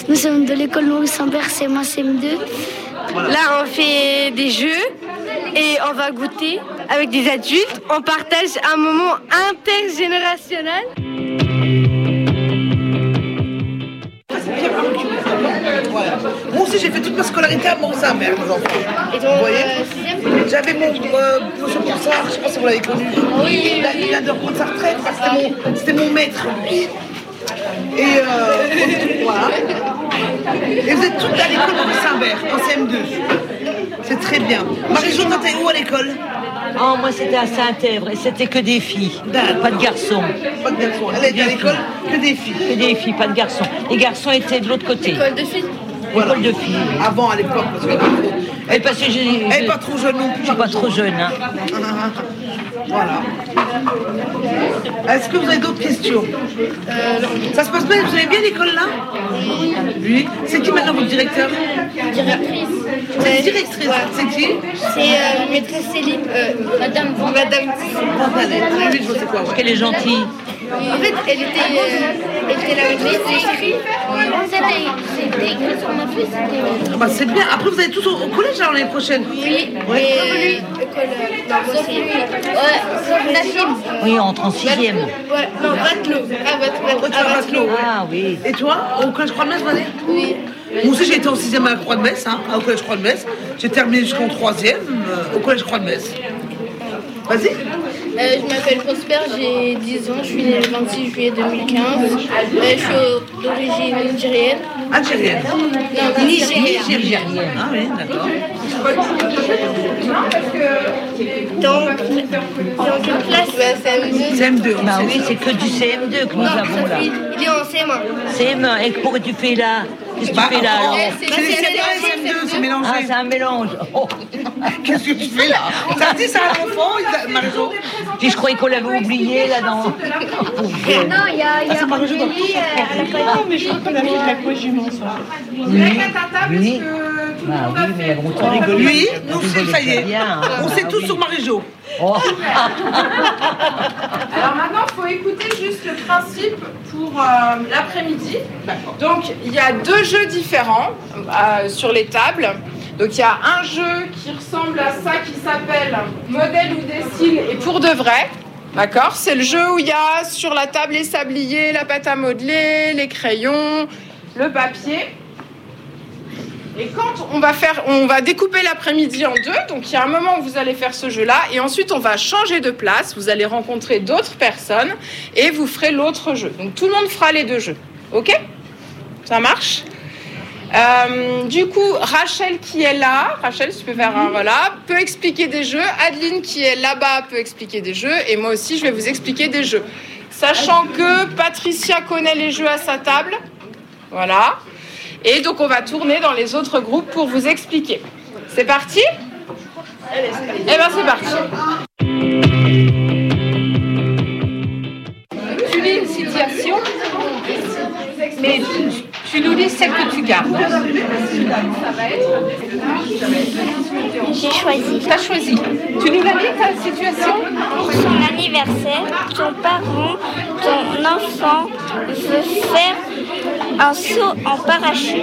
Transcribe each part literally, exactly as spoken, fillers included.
Nous sommes de l'école Maurice-Ambert, c'est moi C M deux. Voilà. Là, on fait des jeux et on va goûter avec des adultes. On partage un moment intergénérationnel. Voilà. Moi aussi, j'ai fait toute ma scolarité à Maurice-Ambert, mes enfants. Et donc, vous voyez euh, J'avais mon euh, monsieur Ponsard, je ne sais pas si vous l'avez connu. Oui, il, a, il vient de reprendre sa retraite, parce que c'était mon, c'était mon maître, lui. Et euh, voilà. Et vous êtes toutes à l'école Maurice-Ambert, en C M deux. C'est très bien. Marie-Jo, toi, t'es où à l'école? Oh, moi, c'était à Saint-Èvre et c'était que des filles, pas de garçons. Pas de garçons. Elle était à l'école que des filles. Que des filles, pas de garçons. Les garçons étaient de l'autre côté. École de filles. Voilà. École de filles. Avant, à l'époque, parce que elle parce que j'ai, elle n'est pas trop jeune non plus. Je suis pas trop jeune. Hein. Voilà. Est-ce que vous avez d'autres questions? euh, Ça se passe bien? Vous avez bien l'école là? Oui. Oui. C'est qui maintenant votre directeur? Directrice. C'est directrice. Ouais. C'est qui? C'est euh, maîtresse Céline. Euh, Madame. Madame. Oui, oui, je sais quoi. Ouais. Qu'elle est gentille. En fait, elle était, euh, elle était la maîtresse. C'était écrit sur ma feuille. Ah bah, c'est bien. Après, vous allez tous au, au collège là, l'année prochaine? Oui. Ouais. Et école. Sauf lui. Ouais. Nassim. Oui, on entre en sixième. Ouais. Non, Vatelot. Ah, Vatelot. Ah, Vatelot, ouais. Ah oui. Et toi, au collège Croix-de-Metz, vas-y? Oui. Moi aussi, j'ai été en sixième à la Croix-de-Metz, hein, au collège Croix-de-Metz. J'ai terminé jusqu'en troisième euh, au collège Croix-de-Metz. Vas-y. Euh, je m'appelle Prosper, j'ai dix ans, je suis née le vingt-six juillet deux mille quinze. Euh, je suis d'origine nigérienne. Algérienne. Non, nigérienne. Nigérienne. Ah oui, d'accord. Donc, dans quelle classe? Bah, c'est M deux. C M deux. Bah oui, c'est que du C M deux que nous Non, avons là. il est en C M un. C M un. Et pourquoi tu fais là? Qu'est-ce que tu Bah, fais là alors? c'est les C M un et C M deux, c'est mélangé. Ah, c'est un mélange. Oh. Qu'est-ce que tu fais là? Ça dit ça à l'enfant, Marie-Jo? Puis je croyais qu'on l'avait oublié là dans. Non, il y a, il y a Aurélie euh, à la Non, mais je crois qu'on a fait de l'aquagym ensemble. Oui, oui. Bah oui, mais il y a longtemps rigolé. Oui, nous c'est ça y est. On sait tous sur Marie-Jo. Oh. Alors maintenant, il faut écouter juste le principe pour euh, l'après-midi. Donc, il y a deux jeux différents euh, sur les tables. Donc, il y a un jeu qui ressemble à ça qui s'appelle Modèle ou Dessine et pour de vrai. D'accord? C'est le jeu où il y a sur la table les sabliers, la pâte à modeler, les crayons, le papier. Et quand on va faire, on va découper l'après-midi en deux, donc il y a un moment où vous allez faire ce jeu-là, et ensuite on va changer de place, vous allez rencontrer d'autres personnes, et vous ferez l'autre jeu. Donc tout le monde fera les deux jeux, ok? Ça marche? Euh, du coup, Rachel qui est là, Rachel, tu peux faire un voilà, peut expliquer des jeux. Adeline qui est là-bas peut expliquer des jeux, et moi aussi je vais vous expliquer des jeux. Sachant que Patricia connaît les jeux à sa table, voilà. Et donc on va tourner dans les autres groupes pour vous expliquer. C'est parti? Eh bien c'est parti. Tu lis une situation, mais tu nous lis celle que tu gardes. J'ai choisi. Tu as choisi. Tu nous la lis ta situation? Pour son anniversaire, ton parent, ton enfant veut faire un saut en parachute.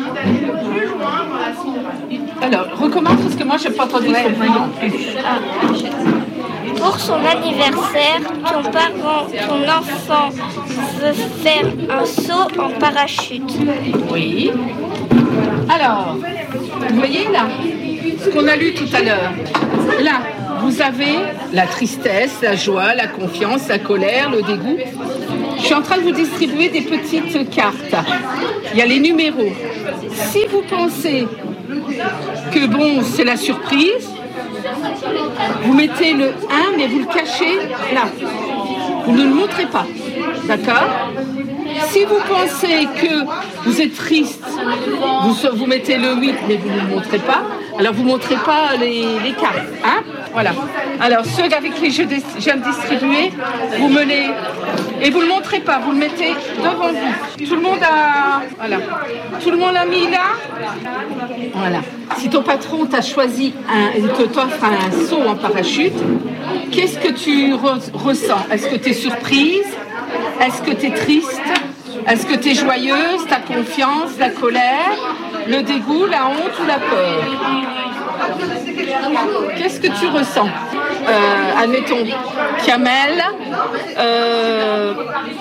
Alors, recommence parce que moi je n'ai pas entendu ce mot non plus. Pour son anniversaire, ton parent, ton enfant veut faire un saut en parachute. Oui. Alors, vous voyez là, ce qu'on a lu tout à l'heure. Là, vous avez la tristesse, la joie, la confiance, la colère, le dégoût. Je suis en train de vous distribuer des petites cartes. Il y a les numéros. Si vous pensez que bon, c'est la surprise, vous mettez le un, mais vous le cachez là. Vous ne le montrez pas. D'accord? Si vous pensez que vous êtes triste, vous, vous mettez le huit, mais vous ne le montrez pas. Alors, vous ne montrez pas les, les cartes. Hein? Voilà. Alors, ceux avec les jeux de, je viens de distribuer, vous me les... Et vous ne le montrez pas, vous le mettez devant vous. Tout le monde a... Voilà. Tout le monde l'a mis là. Voilà. Si ton patron t'a choisi, un, que t'offre un saut en parachute, qu'est-ce que tu re- ressens? Est-ce que tu es surprise? Est-ce que tu es triste? Est-ce que tu es joyeuse, ta confiance, la colère, le dégoût, la honte ou la peur? Qu'est-ce que tu ressens? euh, Admettons, Kamel, euh,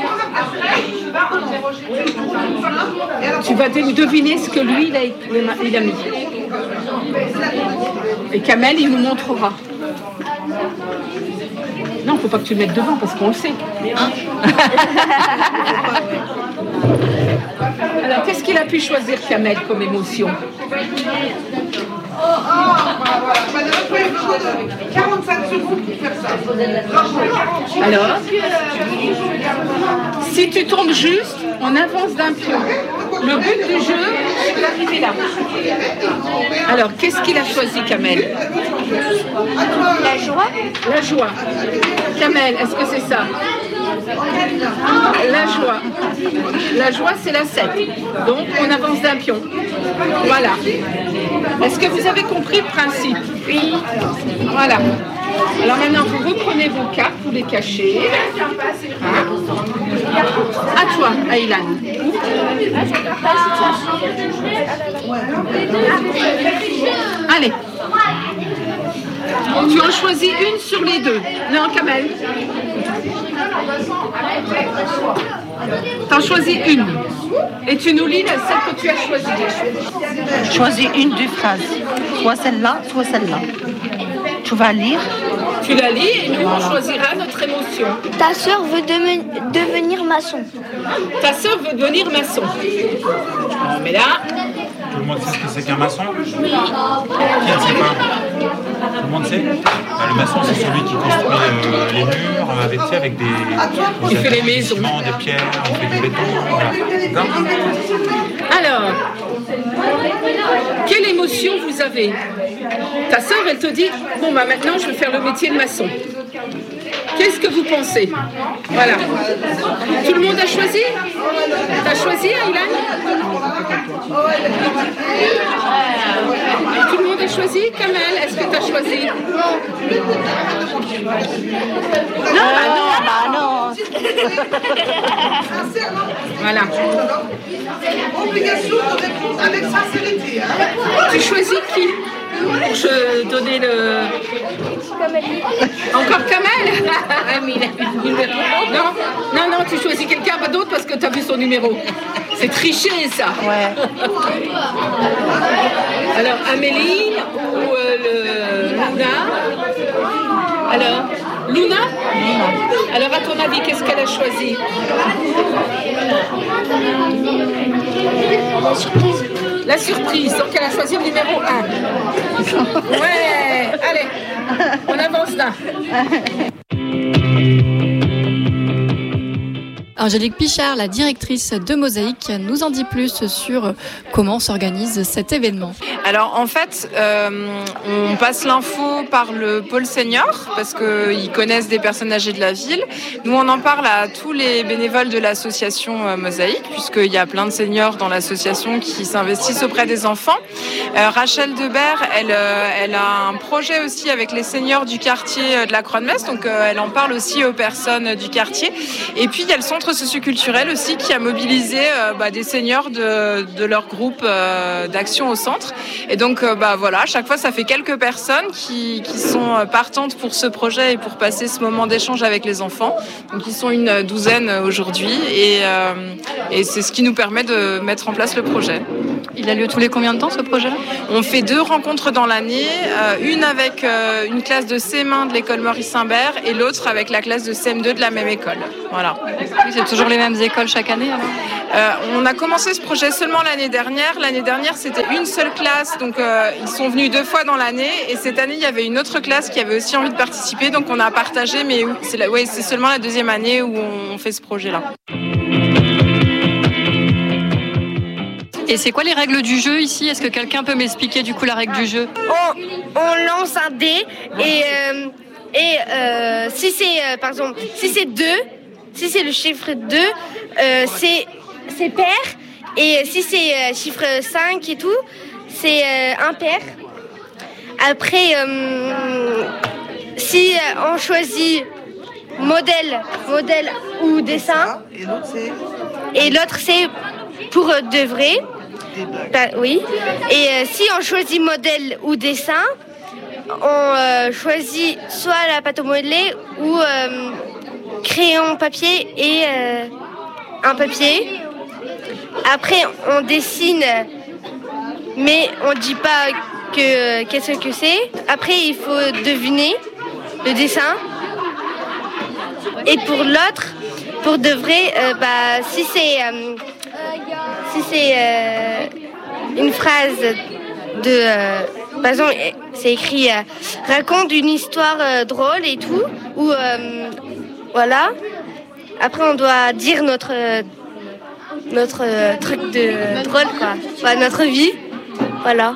tu vas deviner ce que lui il a, il a mis. Et Kamel, il nous montrera. Non, il ne faut pas que tu le mettes devant parce qu'on le sait. Hein? Alors, qu'est-ce qu'il a pu choisir, Kamel, comme émotion? quarante-cinq secondes pour faire ça. Alors, si tu tombes juste, on avance d'un pion. Le but du jeu, c'est d'arriver là. Alors, qu'est-ce qu'il a choisi, Kamel? La joie. La joie. Kamel, est-ce que c'est ça? La joie. La joie, c'est la sept. Donc, on avance d'un pion. Voilà. Est-ce que vous avez compris le principe? Oui. Voilà. Alors maintenant, vous reprenez vos cartes, vous les cachez. Hein? À toi, Aylan. Allez. Tu en choisis une sur les deux. Non, Kamel. T'en choisis une. Et tu nous lis celle que tu as choisie. Choisis une des phrases. Soit celle-là, soit celle-là. Tu vas lire. Tu la lis et nous, on choisira notre émotion. Ta sœur veut de- devenir maçon. Ta sœur veut devenir maçon. Bon, mais là... Tout le monde sait ce que c'est qu'un maçon? Qui ne sait pas? Tout le monde sait? Bah, le maçon, c'est celui qui construit euh, les murs avec, tu sais, avec des, Il fait les maisons. des ciments, des pierres, on fait du béton. Voilà. D'accord? Alors, quelle émotion vous avez? Ta sœur, elle te dit, bon, bah maintenant, je vais faire le métier de maçon. Qu'est-ce que vous pensez? Voilà. Tout le monde a choisi? T'as choisi, Aylan? Tout le monde a choisi? Kamel, est-ce que t'as choisi? Non, bah non, bah non. Voilà. Obligation de répondre avec sincérité. Hein. Tu choisis qui? Pour te donner le... Encore Kamel? Ah, mais il a vu le numéro. Non, non, non, tu choisis quelqu'un d'autre parce que tu as vu son numéro. C'est tricher, ça. Ouais. Alors, Amélie ou euh, le Luna? Alors, Luna? Alors, à ton avis, qu'est-ce qu'elle a choisi? La surprise. La surprise, donc elle a choisi le numéro un. Ouais, allez, on avance là. Angélique Pichard, la directrice de Mosaïque, nous en dit plus sur comment s'organise cet événement. Alors en fait, euh, on passe l'info par le pôle senior parce qu'ils connaissent des personnes âgées de la ville. Nous, on en parle à tous les bénévoles de l'association euh, Mosaïque, puisqu'il y a plein de seniors dans l'association qui s'investissent auprès des enfants. Euh, Rachel Debert, elle, euh, elle a un projet aussi avec les seniors du quartier de la Croix-de-Metz, donc euh, elle en parle aussi aux personnes du quartier. Et puis il y a le centre socioculturel aussi qui a mobilisé euh, bah, des seniors de, de leur groupe euh, d'action au centre. Et donc euh, bah, voilà, à chaque fois ça fait quelques personnes qui, qui sont partantes pour ce projet et pour passer ce moment d'échange avec les enfants. Donc ils sont une douzaine aujourd'hui et, euh, et c'est ce qui nous permet de mettre en place le projet. Il a lieu tous les combien de temps ce projet-là? On fait deux rencontres dans l'année, euh, une avec euh, une classe de C M un de l'école Maurice Imbert et l'autre avec la classe de C M deux de la même école. Voilà. Oui, c'est toujours les mêmes écoles chaque année alors? Euh, on a commencé ce projet seulement l'année dernière. L'année dernière, c'était une seule classe, donc euh, ils sont venus deux fois dans l'année. Et cette année, il y avait une autre classe qui avait aussi envie de participer, donc on a partagé, mais c'est, la, ouais, c'est seulement la deuxième année où on fait ce projet-là. Et c'est quoi les règles du jeu ici? Est-ce que quelqu'un peut m'expliquer du coup la règle du jeu? On, on lance un dé et, euh, et euh, si c'est euh, par exemple si c'est deux, si c'est le chiffre deux, euh, c'est, c'est pair, et si c'est euh, chiffre cinq et tout, c'est euh, impair. Après euh, si euh, on choisit modèle, modèle ou dessin, Et l'autre, c'est. et l'autre c'est pour de vrai. Bah, oui. Et euh, si on choisit modèle ou dessin, on euh, choisit soit la pâte à modeler ou euh, crayon papier et euh, un papier. Après, on dessine, mais on ne dit pas que, qu'est-ce que c'est. Après, il faut deviner le dessin. Et pour l'autre, pour de vrai, euh, bah, si c'est, euh, si c'est euh, une phrase de... Euh, par exemple, c'est écrit euh, « raconte une histoire euh, drôle et tout », ou euh, voilà. Après, on doit dire notre, euh, notre euh, truc de euh, drôle, quoi. Enfin, notre vie, voilà.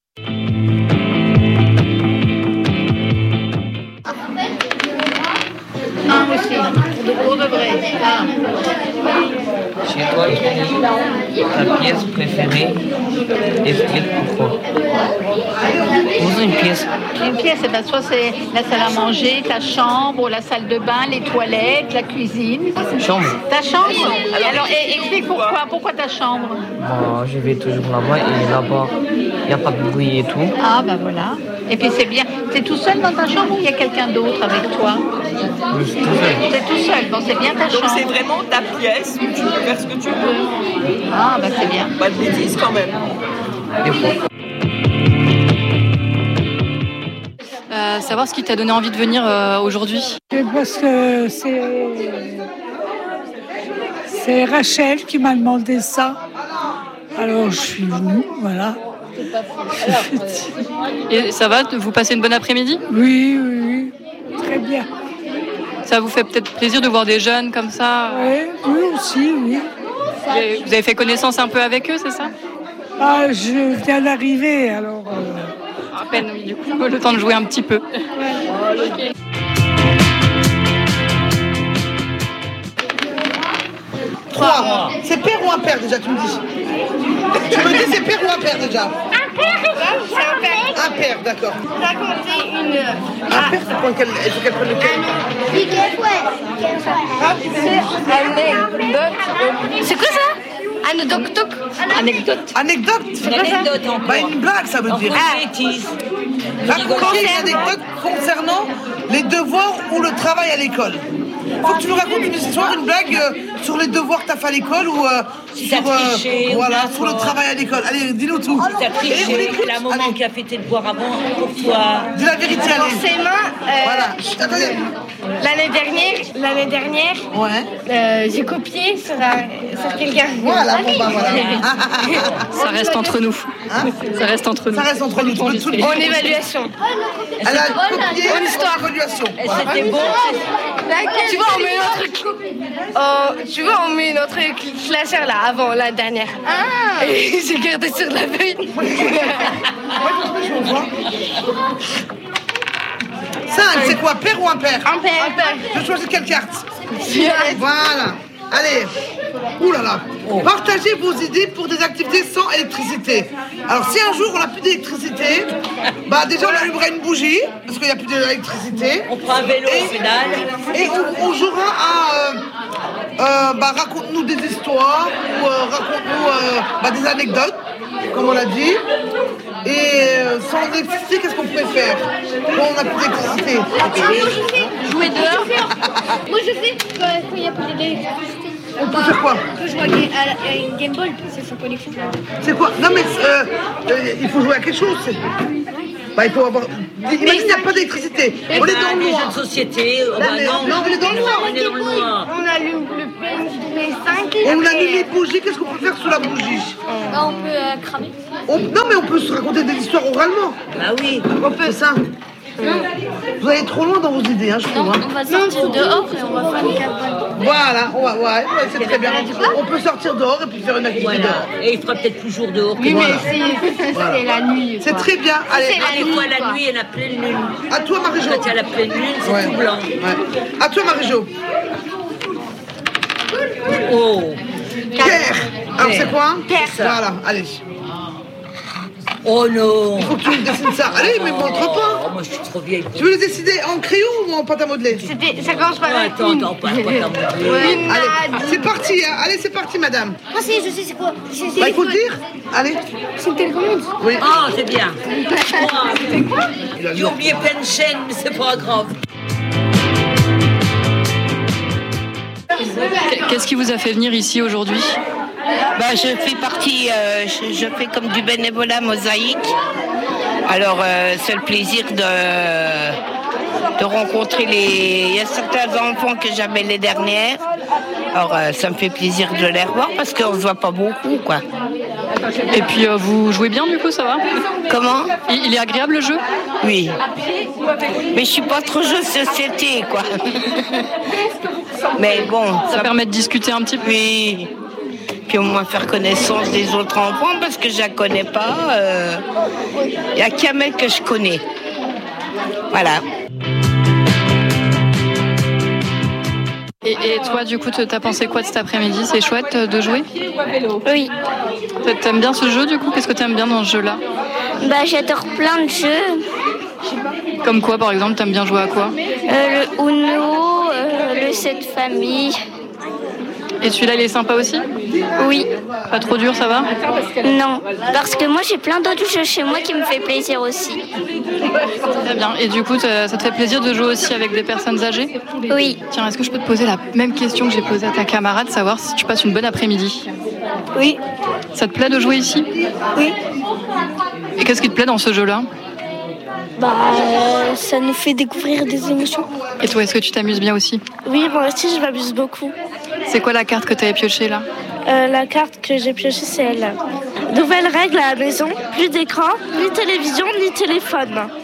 Un aussi, pour de vrai. Un. Chez toi, ta pièce préférée, explique pourquoi. Pose une pièce. Une pièce, eh ben, soit c'est la salle à manger, ta chambre, la salle de bain, les toilettes, la cuisine. Chambre. Ta chambre. Alors, et, explique pourquoi. Pourquoi ta chambre? Bon, je vais toujours là-bas et là-bas, il n'y a pas de bruit et tout. Ah, ben voilà. Et puis c'est bien. T'es tout seul dans ta chambre ou il y a quelqu'un d'autre avec toi? Je suis tout seul. T'es tout seul. Bon, c'est bien ta chambre. Donc c'est vraiment ta pièce où tu peux faire ce que tu veux. Ah, ben c'est bien. Pas de bêtises quand même. Des fois. Euh, savoir ce qui t'a donné envie de venir euh, aujourd'hui. Parce que c'est c'est Rachel qui m'a demandé ça. Alors je suis venue, voilà. Et ça va, vous passez une bonne après-midi? Oui, oui, oui, très bien. Ça vous fait peut-être plaisir de voir des jeunes comme ça? Oui, oui aussi, oui. Vous avez, vous avez fait connaissance un peu avec eux, c'est ça? Ah, je viens d'arriver, alors... Euh... À peine, oui, du coup, le temps de jouer un petit peu. Ouais. Okay. Trois. C'est père ou impair déjà, tu me dis? Tu me dis c'est père ou impair déjà? Impair, c'est impair. Impair, d'accord. Raconter une... Impair, c'est pour quel... Il faut qu'elle prenne lequel? C'est quoi ça? Anecdote. Anecdote. Anecdote. C'est quoi ça? Bah, une blague, ça veut dire. Ah, bêtise. Raconter une anecdote concernant les devoirs ou le travail à l'école. Faut que tu nous racontes une histoire, une blague euh, sur les devoirs que t'as fait à l'école ou euh, Si sur, t'as triché, euh, voilà, ou sur le travail à l'école. Allez, dis-nous tout. Si t'as triché, la maman Allez. qui a fait tes devoirs avant, pour toi. Dis la vérité, allez. Forcément, euh, Voilà. Chut, attendez. l'année dernière, l'année dernière, Ouais. euh, j'ai copié sur, un- sur quelqu'un. Voilà, bon bah voilà. Ça reste entre nous. Hein Ça reste entre nous. Ça reste entre nous. Tu peux tout le dire. En évaluation. Elle a copié en histoire évaluation. Et c'était bon. Tu vois, on met notre, oh, tu vois, on met notre cl- classeur là, avant la dernière. Ah. Et j'ai gardé sur la feuille. Cinq, c'est quoi, père ou impair? Impair. Je choisis quelle carte? Voilà. Allez. Ouh là là. Partagez vos idées pour des activités sans électricité. Alors si un jour on n'a plus d'électricité, bah déjà on allumera une bougie parce qu'il n'y a plus d'électricité. On prend un vélo Et- au pédale. Et on, on jouera à euh, euh, bah, raconte-nous des histoires ou euh, raconte-nous euh, bah, des anecdotes, comme on l'a dit. Et euh, sans électricité, qu'est-ce qu'on pourrait faire quand on n'a plus d'électricité? Jouer dehors. Moi je fais quand il n'y a plus d'électricité. On peut faire quoi? Je joue à une Game Boy, c'est sa connexion. C'est quoi? Non mais euh, euh, il faut jouer à quelque chose. c'est- Bah il faut avoir... Imagine qu'il n'y a pas d'électricité. On est dans le Les jeux noir. de société, oh, bah mais- non, non, on est dans le noir. on est dans le noir. On allume le P cinq. Et on allume les bougies, qu'est-ce qu'on peut faire sous la bougie? On peut euh, cramer. On- Non mais on peut se raconter des histoires oralement. Bah oui. On peut ça. Vous allez trop loin dans vos idées, hein, je trouve. hein. On va sortir dehors et on va faire une cabane. Voilà, on va, ouais, ouais, c'est très bien. On peut sortir dehors et puis faire une activité Voilà. dehors. Et il fera peut-être plus jour dehors que Oui, mais moi. c'est Voilà. c'est la nuit. C'est très bien. Allez, C'est Des fois, quoi. la nuit et la pleine lune. à toi Marie-Jo. Quand il y a la pleine lune, c'est Ouais. tout blanc. Ouais. À toi Marie-Jo. Oh. Père. Alors c'est quoi? Père. Voilà, allez. Oh non. Il faut que tu me dessines ça. Allez, mais montre pas. Oh, moi, je suis trop vieille. Tu veux le décider en crayon ou en pâte à modeler? C'était, ça commence par Oh, attends, attends, pas, pas ta modeler. Allez, c'est parti. Hein. Allez, c'est parti, madame. Ah si, je sais c'est quoi. C'est, c'est Bah, il faut le dire. Allez. c'est une télécommande. Oui. Ah, c'est bien. J'ai oublié plein de chaînes, mais c'est pas grave. Qu'est-ce qui vous a fait venir ici aujourd'hui? Bah, je fais partie, euh, je, je fais comme du bénévolat mosaïque. Alors, euh, c'est le plaisir de, de rencontrer les... Il y a certains enfants que j'avais les dernières. Alors, euh, ça me fait plaisir de les revoir parce qu'on ne se voit pas beaucoup, quoi. Et puis euh, vous jouez bien du coup, ça va? Comment? il, il est agréable le jeu? Oui. Mais je suis pas trop jeu de société, quoi. Mais bon. Ça, ça permet de discuter un petit peu. Oui. Puis au moins faire connaissance des autres enfants parce que je la connais pas. Il euh, y a Kamel que je connais. Voilà. Et, et toi, du coup, t'as pensé quoi de cet après-midi? C'est chouette de jouer? Oui. T'aimes bien ce jeu, du coup? Qu'est-ce que t'aimes bien dans ce jeu-là? Bah, j'adore plein de jeux. Comme quoi, par exemple? T'aimes bien jouer à quoi? euh, Le Uno, euh, le sept famille. Et celui-là, il est sympa aussi? Oui. Pas trop dur, ça va? Non, parce que moi, j'ai plein d'autres jeux chez moi qui me fait plaisir aussi. Très bien. Et du coup, ça te fait plaisir de jouer aussi avec des personnes âgées? Oui. Tiens, est-ce que je peux te poser la même question que j'ai posée à ta camarade, savoir si tu passes une bonne après-midi? Oui. Ça te plaît de jouer ici? Oui. Et qu'est-ce qui te plaît dans ce jeu-là? Bah, euh, ça nous fait découvrir des émotions. Et toi, est-ce que tu t'amuses bien aussi? Oui, moi aussi, je m'amuse beaucoup. C'est quoi la carte que tu as piochée là? euh, La carte que j'ai piochée, c'est elle. Nouvelle règle à la maison, plus d'écran, ni télévision, ni téléphone.